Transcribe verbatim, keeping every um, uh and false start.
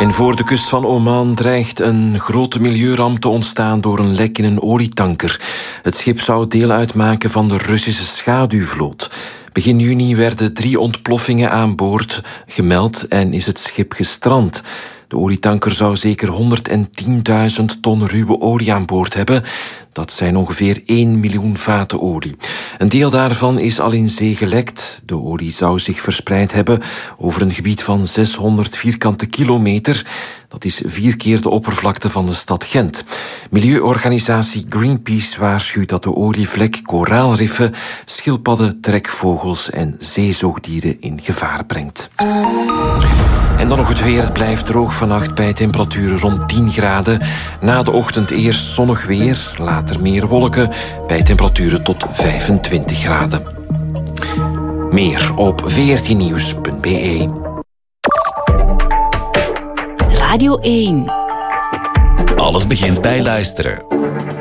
En voor de kust van Oman dreigt een grote milieuramp te ontstaan door een lek in een olietanker. Het schip zou deel uitmaken van de Russische schaduwvloot. Begin juni werden drie ontploffingen aan boord gemeld en is het schip gestrand. De olietanker zou zeker honderdtienduizend ton ruwe olie aan boord hebben. Dat zijn ongeveer één miljoen vaten olie. Een deel daarvan is al in zee gelekt. De olie zou zich verspreid hebben over een gebied van zeshonderd vierkante kilometer. Dat is vier keer de oppervlakte van de stad Gent. Milieuorganisatie Greenpeace waarschuwt dat de olievlek koraalriffen, schildpadden, trekvogels en zeezoogdieren in gevaar brengt. En dan nog het weer. Het blijft droog vannacht bij temperaturen rond tien graden. Na de ochtend eerst zonnig weer, later meer wolken, bij temperaturen tot vijfentwintig graden. Meer op veertien nieuws punt b e. Radio één. Alles begint bij luisteren.